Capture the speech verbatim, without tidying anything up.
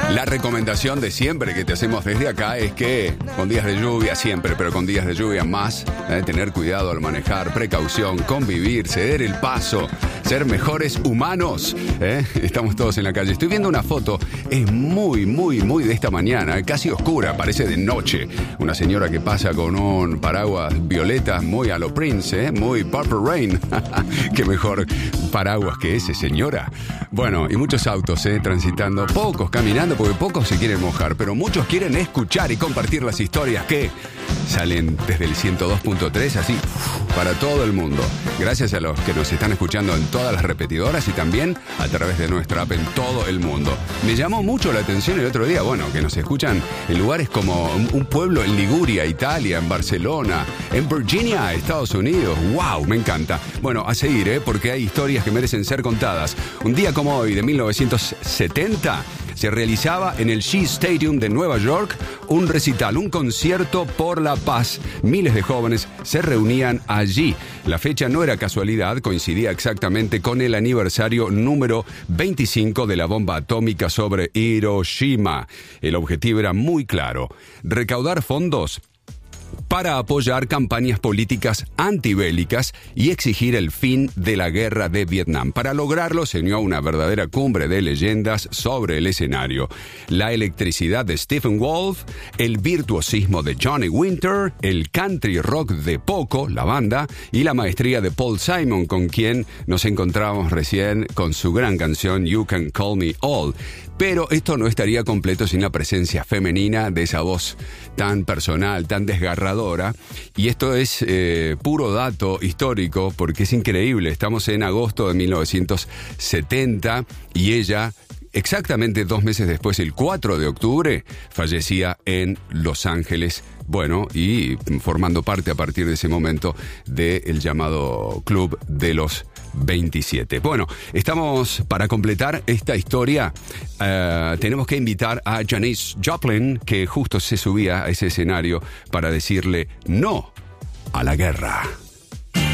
La recomendación de siempre que te hacemos desde acá es que con días de lluvia siempre, pero con días de lluvia más, eh, tener cuidado al manejar, precaución, convivir, ceder el paso, ser mejores humanos. ¿eh? Estamos todos en la calle. Estoy viendo una foto, es muy, muy, muy de esta mañana, casi oscura, parece de noche. Una señora que pasa con un paraguas violeta, muy a lo Prince, ¿eh? muy Purple Rain. Qué mejor paraguas que ese, señora. Bueno, y muchos autos ¿eh? transitando, pocos caminando, porque pocos se quieren mojar, pero muchos quieren escuchar y compartir las historias que salen desde el ciento dos punto tres, así, para todo el mundo. Gracias a los que nos están escuchando en todas las repetidoras y también a través de nuestra app en todo el mundo. Me llamó mucho la atención el otro día, bueno, que nos escuchan en lugares como un pueblo en Liguria, Italia, en Barcelona, en Virginia, Estados Unidos. ¡Wow! Me encanta. Bueno, a seguir, ¿eh? Porque hay historias que merecen ser contadas. Un día como hoy, de mil novecientos setenta, se realizaba en el Shea Stadium de Nueva York un recital, un concierto por la paz. Miles de jóvenes se reunían allí. La fecha no era casualidad, coincidía exactamente con el aniversario número veinticinco de la bomba atómica sobre Hiroshima. El objetivo era muy claro: recaudar fondos para apoyar campañas políticas antibélicas y exigir el fin de la guerra de Vietnam. Para lograrlo se unió una verdadera cumbre de leyendas sobre el escenario. La electricidad de Stephen Wolf, el virtuosismo de Johnny Winter, el country rock de Poco, la banda, y la maestría de Paul Simon, con quien nos encontramos recién con su gran canción You Can Call Me All. Pero esto no estaría completo sin la presencia femenina de esa voz tan personal, tan desgarradora. Y esto es eh, puro dato histórico, porque es increíble. Estamos en agosto de mil novecientos setenta y ella, exactamente dos meses después, el cuatro de octubre, fallecía en Los Ángeles. Bueno, y formando parte a partir de ese momento del llamado Club de los veintisiete. Bueno, estamos para completar esta historia. Uh, tenemos que invitar a Janis Joplin, que justo se subía a ese escenario para decirle no a la guerra.